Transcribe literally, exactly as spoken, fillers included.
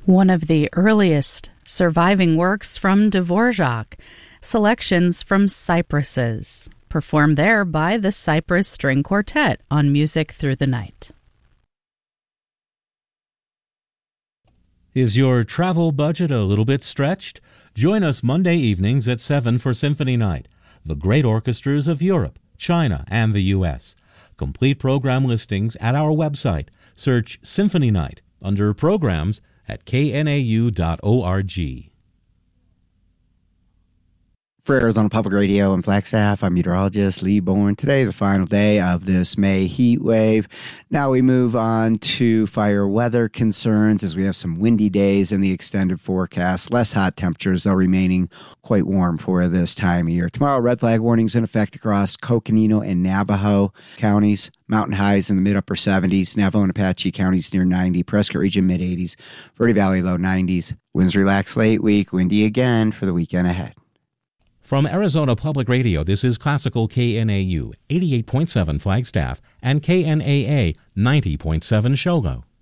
one of the earliest surviving works from Dvorak, selections from Cypresses, performed there by the Cypress String Quartet on Music Through the Night. Is your travel budget a little bit stretched? Join us Monday evenings at seven for Symphony Night, the great orchestras of Europe, China, and the U S Complete program listings at our website. Search Symphony Night under Programs at k n a u dot org. For Arizona Public Radio and Flagstaff, I'm meteorologist Lee Bourne. Today, the final day of this May heat wave. Now we move on to fire weather concerns as we have some windy days in the extended forecast. Less hot temperatures, though remaining quite warm for this time of year. Tomorrow, red flag warnings in effect across Coconino and Navajo counties. Mountain highs in the mid-upper seventies. Navajo and Apache counties near ninety. Prescott region mid-eighties. Verde Valley low nineties. Winds relax late week. Windy again for the weekend ahead. From Arizona Public Radio, this is Classical K N A U, eighty-eight point seven Flagstaff, and K N A A, ninety point seven Shogo.